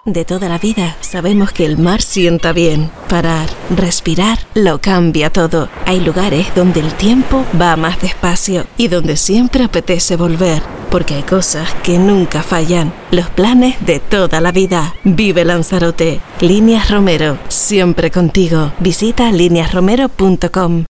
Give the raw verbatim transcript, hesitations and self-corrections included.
De toda la vida sabemos que el mar sienta bien. Parar, respirar, lo cambia todo. Hay lugares donde el tiempo va más despacio y donde siempre apetece volver. Porque hay cosas que nunca fallan. Los planes de toda la vida. Vive Lanzarote. Líneas Romero, siempre contigo. Visita líneas romero punto com.